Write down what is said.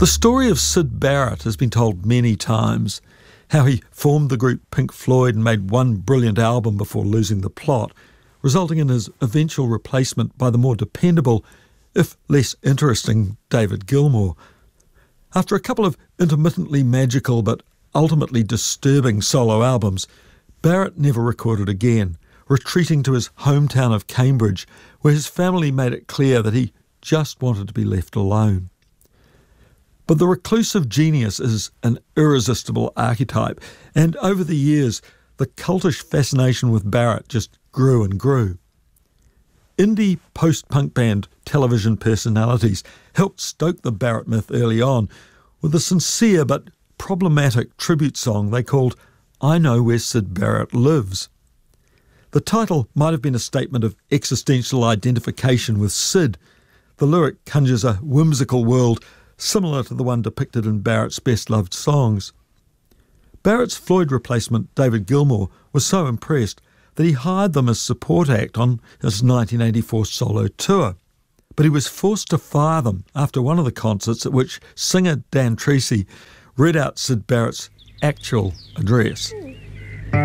The story of Syd Barrett has been told many times, how he formed the group Pink Floyd and made one brilliant album before losing the plot, resulting in his eventual replacement by the more dependable, if less interesting, David Gilmour. After a couple of intermittently magical but ultimately disturbing solo albums, Barrett never recorded again, retreating to his hometown of Cambridge, where his family made it clear that he just wanted to be left alone. But the reclusive genius is an irresistible archetype, and over the years, the cultish fascination with Barrett just grew and grew. Indie post-punk band Television Personalities helped stoke the Barrett myth early on with a sincere but problematic tribute song they called I Know Where Syd Barrett Lives. The title might have been a statement of existential identification with Syd. The lyric conjures a whimsical world similar to the one depicted in Barrett's best-loved songs. Barrett's Floyd replacement, David Gilmour, was so impressed that he hired them as support act on his 1984 solo tour. But he was forced to fire them after one of the concerts at which singer Dan Treacy read out Syd Barrett's actual address.